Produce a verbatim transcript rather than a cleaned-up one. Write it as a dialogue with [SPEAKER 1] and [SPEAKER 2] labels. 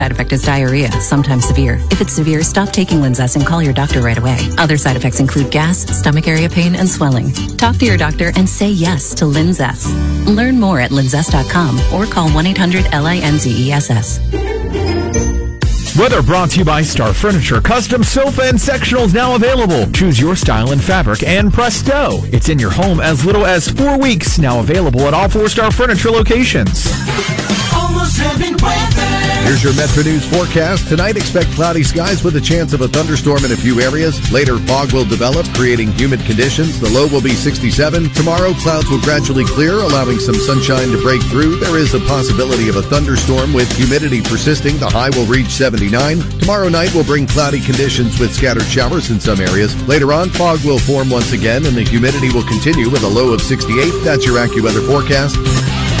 [SPEAKER 1] Side effect is diarrhea, sometimes severe. If it's severe, stop taking Linzess and call your doctor right away. Other side effects include gas, stomach area pain, and swelling. Talk to your doctor and say yes to Linzess. Learn more at linzess dot com or call one eight hundred L I N Z E S S.
[SPEAKER 2] Weather brought to you by Star Furniture. Custom sofa and sectionals now available. Choose your style and fabric, and presto, it's in your home as little as four weeks. Now available at all four Star Furniture locations.
[SPEAKER 3] Almost heaven weather.
[SPEAKER 4] Here's your Metro News forecast. Tonight, expect cloudy skies with a chance of a thunderstorm in a few areas. Later, fog will develop, creating humid conditions. The low will be sixty-seven. Tomorrow, clouds will gradually clear, allowing some sunshine to break through. There is a possibility of a thunderstorm with humidity persisting. The high will reach seventy-nine. Tomorrow night will bring cloudy conditions with scattered showers in some areas. Later on, fog will form once again, and the humidity will continue with a low of sixty-eight. That's your AccuWeather forecast.